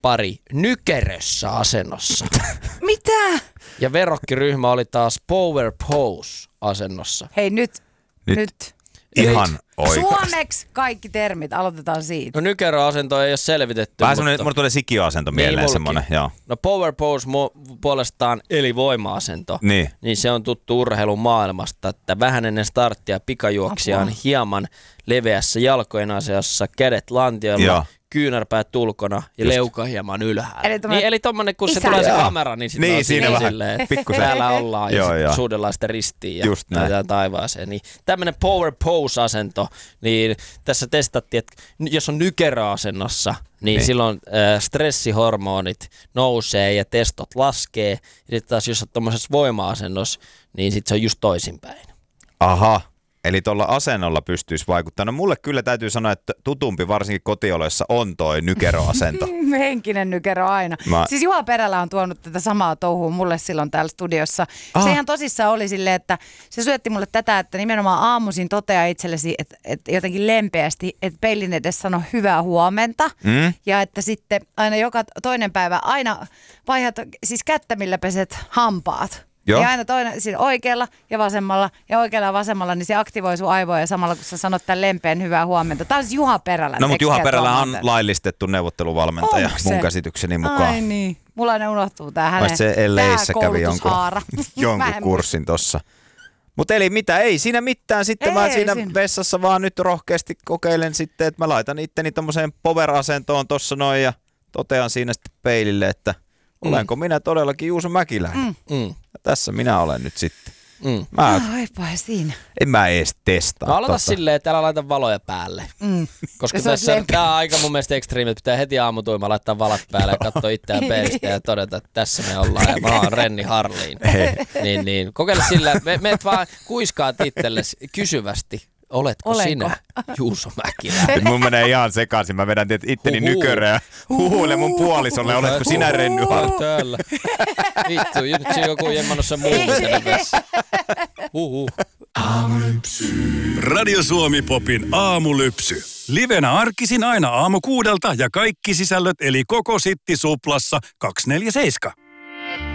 pari nykerössä asennossa. Mitä? Ja verrokkiryhmä oli taas Power Pose-asennossa. Hei nyt. Ihan oikeasti. Suomeksi kaikki termit, aloitetaan siitä. No nykeröasento ei ole selvitetty. Vähän semmoinen, mulle tulee sikiöasento mieleen semmoinen, joo. No Power Pose puolestaan eli voima-asento. Niin se on tuttu urheilun maailmasta, että vähän ennen starttia pikajuoksija on hieman leveässä jalkojen asiassa, kädet lantioilla, kyynärpäät ulkona ja leuka hieman ylhäällä. Eli tommonen, kun se tulee se kamera, niin sitten on siinä silleen, että täällä ollaan ja suudellaan sitä ristiin ja näytetään taivaaseen. Niin tämmönen Power Pose-asento, niin tässä testattiin, että jos on nykeröasennossa, niin silloin stressihormonit nousee ja testot laskee. Ja sitten taas jos on tommosessa voima-asennossa, niin sitten se on just toisinpäin. Aha. Eli tuolla asennolla pystyisi vaikuttamaan. No mulle kyllä täytyy sanoa, että tutumpi varsinkin kotioloissa on toi nykeröasento. Henkinen nykero aina. Siis Juha Perälä on tuonut tätä samaa touhua mulle silloin täällä studiossa. Se ihan tosissaan oli silleen, että se syötti mulle tätä, että nimenomaan aamuisin toteaa itsellesi, että jotenkin lempeästi, että peilin edes sano hyvää huomenta. Ja että sitten aina joka toinen päivä aina vaihdat siis kättä, millä peset hampaat. Ja aina toinen siinä oikealla ja vasemmalla ja oikealla ja vasemmalla, niin se aktivoi sun aivoja samalla, kun sä sanot tämän lempeän hyvää huomenta. Tämä on siis Juha Perälä. No mutta Juha Perälä on laillistettu neuvotteluvalmentaja mun käsitykseni mukaan. Ai niin, mulla aina unohtuu tää hänen LA:ssä kävi jonkun kurssin tossa. Mutta eli mitä, ei siinä mitään. Sitten mä siinä vessassa vaan nyt rohkeasti kokeilen sitten, että mä laitan itteni tommoseen power-asentoon tossa noin ja totean siinä sitten peilille, että olenko minä todellakin Juuso Mäkiläinen? Ja tässä minä olen nyt sitten. Siinä. En mä edes testaa. No aloita silleen, että älä laita valoja päälle. Koska tää on aika mun mielestä ekstriimi, että pitää heti aamutuima laittaa valot päälle ja katsoa itseään peilistä ja todeta, että tässä me ollaan ja mä oon Renni Harliin. niin. Kokeile sillä, että meet vaan kuiskaat itsellesi kysyvästi. Oletko sinä Juuso Mäkiläinen? Mun menee ihan sekaisin. Mä vedän itteni nykörää huhuille mun puolisolle. Oletko sinä Renny Harliin? Täällä. Vittu, nyt se joku jemmanossa muuvitellen tässä. Aamulypsy. Radio Suomi Popin aamulypsy. Livenä arkisin aina aamu 6 ja kaikki sisällöt eli koko Sitti Suplassa 247.